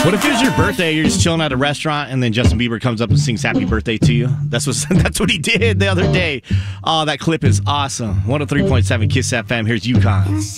What if it was your birthday, you're just chilling at a restaurant, and then Justin Bieber comes up and sings happy birthday to you? That's what he did the other day. Oh, that clip is awesome. 103.7 Kiss FM. Here's UConn.